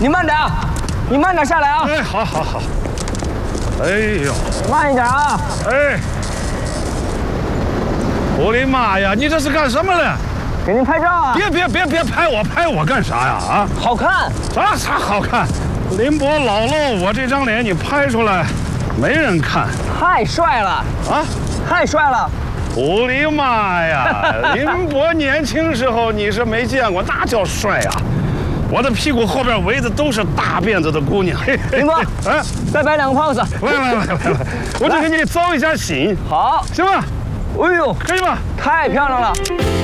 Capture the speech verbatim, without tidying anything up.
你慢点，你慢点下来啊！ 哎，好好好。哎呦， 慢一点啊！ 哎，我的妈呀，你这是干什么呢？ 给您拍照啊！ 别别别别拍我，拍我干啥呀？啊， 好看。 啥啥好看？林波老喽，我这张脸你拍出来，没人看。 太帅了啊！ 太帅了！ 我的妈呀！林波年轻时候你是没见过，那叫帅呀！我的屁股后边围的都是大辫子的姑娘。 林波， 哎， 再摆两个 pose。 来来来来来，我就给你造一下型， 好， 行吧？ 哎呦， 可以吧？ 太漂亮了！